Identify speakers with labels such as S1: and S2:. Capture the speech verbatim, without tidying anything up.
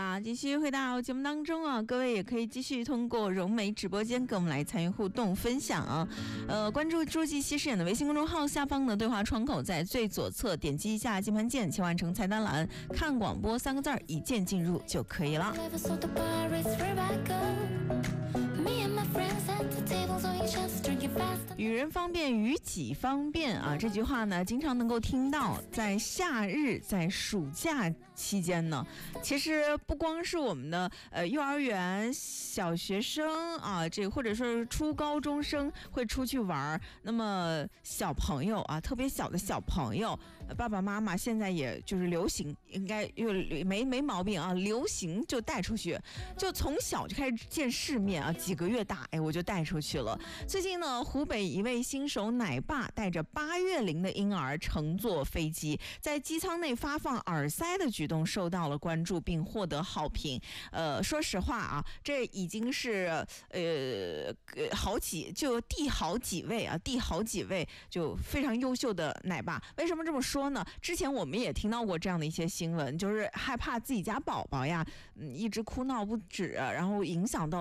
S1: 好，继续回到节目当中啊，各位也可以继续通过融媒直播间跟我们来参与互动分享啊。呃，关注诸暨西饰演的微信公众号下方的对话窗口，在最左侧点击一下键盘键，切换成菜单栏，看广播三个字儿，一键进入就可以了。与人方便，与己方便啊！这句话呢，经常能够听到。在夏日，在暑假期间呢，其实不光是我们的呃幼儿园小学生啊，这或者说是初高中生会出去玩，那么小朋友啊，特别小的小朋友，爸爸妈妈现在也就是流行，应该又没没毛病啊，流行就带出去，就从小就开始见世面啊，几个月大，哎，我就带出去了。最近呢，湖北一位新手奶爸带着八月龄的婴儿乘坐飞机，在机舱内发放耳塞的举动受到了关注，并获得好评。呃，说实话啊，这已经是呃好几就第好几位啊，第好几位就非常优秀的奶爸。为什么这么说呢？之前我们也听到过这样的一些新闻，就是害怕自己家宝宝呀，嗯，一直哭闹不止，然后影响到